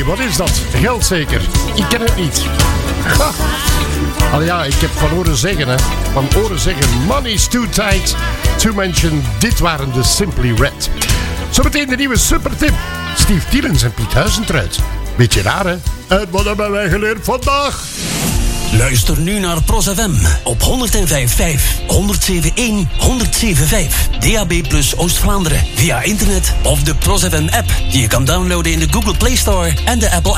Nee, wat is dat? Geld zeker? Ik ken het niet. Ha. Al ja, ik heb van horen zeggen, hè. Van horen zeggen, money's too tight to mention. Dit waren de Simply Red. Zometeen de nieuwe supertip. Steve Tielens en Piet Huizentruid. Beetje raar, hè? En wat hebben wij geleerd vandaag? Luister nu naar Pros FM op 105.5, 107.1, 107.5. DAB+ Oost-Vlaanderen via internet of de Pros FM app die je kan downloaden in de Google Play Store en de Apple